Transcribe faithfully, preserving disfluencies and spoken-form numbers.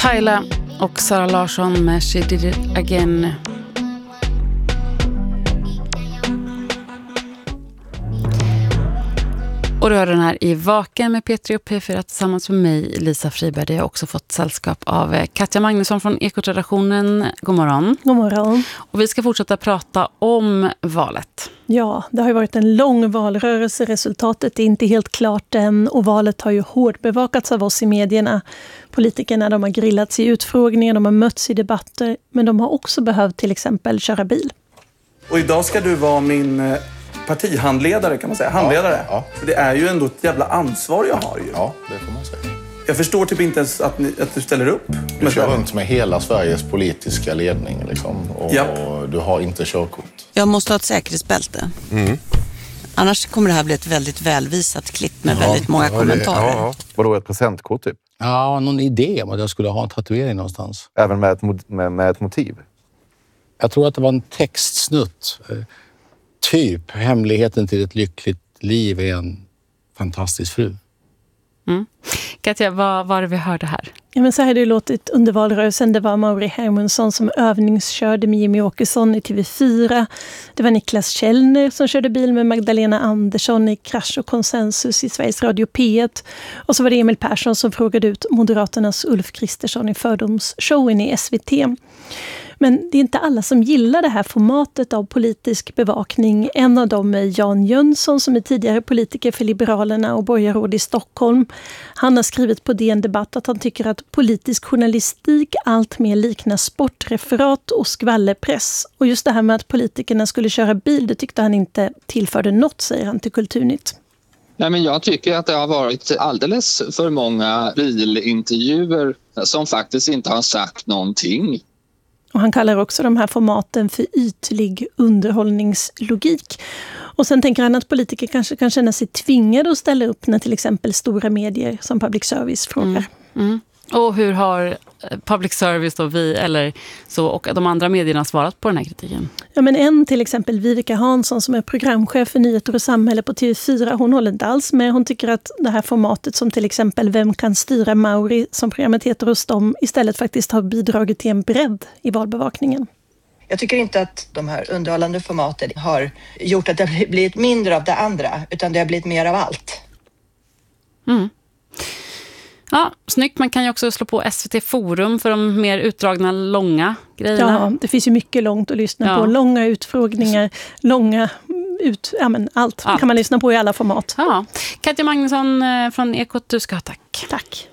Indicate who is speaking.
Speaker 1: Tyla och Sara Larsson med She Did It Again. Och du hör den här i Vaken med Petri och P fyra tillsammans med mig, Lisa Friberg. Jag har också fått sällskap av Katja Magnusson från Ekotredaktionen. God morgon.
Speaker 2: God morgon.
Speaker 1: Och vi ska fortsätta prata om valet.
Speaker 2: Ja, det har ju varit en lång valrörelse. Resultatet är inte helt klart än och valet har ju hårt bevakats av oss i medierna. Politikerna, de har grillats i utfrågningar, de har mötts i debatter, men de har också behövt till exempel köra bil.
Speaker 3: Och idag ska du vara min partihandledare, kan man säga. Handledare. Ja, ja. För det är ju ändå ett jävla ansvar jag har ju.
Speaker 4: Ja, det får man säga.
Speaker 3: Jag förstår typ inte ens att, ni, att du ställer upp.
Speaker 4: Du kör runt med hela Sveriges politiska ledning liksom, och ja. Du har inte körkort.
Speaker 5: Jag måste ha ett säkerhetsbälte. Mm. Annars kommer det här bli ett väldigt välvisat klipp med ja, väldigt många ja, kommentarer. Ja, ja.
Speaker 6: Vadå, ett presentkort typ?
Speaker 7: Ja, någon idé om att jag skulle ha en tatuering någonstans.
Speaker 6: Även med ett, med, med ett motiv?
Speaker 7: Jag tror att det var en textsnutt. Typ, hemligheten till ett lyckligt liv är en fantastisk fru.
Speaker 1: Mm. Katja, vad var det vi hörde här?
Speaker 2: Ja, men så här hade det låtit under valrörelsen. Det var Mauri Hermundsson som övningskörde med Jimmy Åkesson i T V fyra. Det var Niklas Källner som körde bil med Magdalena Andersson i Krasch och konsensus i Sveriges Radio P ett. Och så var det Emil Persson som frågade ut Moderaternas Ulf Kristersson i fördomsshowen i S V T. Men det är inte alla som gillar det här formatet av politisk bevakning. En av dem är Jan Jönsson som är tidigare politiker för Liberalerna och borgarråd i Stockholm. Han har skrivit på D N Debatt att han tycker att politisk journalistik allt mer liknar sportreferat och skvallerpress. Och just det här med att politikerna skulle köra bil, det tyckte han inte tillförde något, säger han till Kulturnytt.
Speaker 8: Nej, men jag tycker att det har varit alldeles för många bilintervjuer som faktiskt inte har sagt någonting.
Speaker 2: Och han kallar också de här formaten för ytlig underhållningslogik. Och sen tänker han att politiker kanske kan känna sig tvingade att ställa upp när till exempel stora medier som public service frågar.
Speaker 1: Mm. Mm. Och hur har public service och vi eller så och de andra medierna svarat på den här kritiken?
Speaker 2: Ja, men en till exempel Vivica Hansson som är programchef för Nyheter och samhälle på T V fyra, hon håller inte alls med. Hon tycker att det här formatet som till exempel Vem kan styra Mauri, som programmet heter hos dem, istället faktiskt har bidragit till en bredd i valbevakningen.
Speaker 9: Jag tycker inte att de här underhållande formaten har gjort att det har blivit mindre av det andra, utan det har blivit mer av allt.
Speaker 1: Mm. Ja, snyggt. Man kan ju också slå på S V T Forum för de mer utdragna, långa grejerna.
Speaker 2: Ja, det finns ju mycket långt att lyssna
Speaker 1: ja.
Speaker 2: på. Långa utfrågningar, långa ut... Ja, men allt, allt kan man lyssna på i alla format.
Speaker 1: Ja. Katja Magnusson från Ekot, du ska ha tack.
Speaker 2: Tack.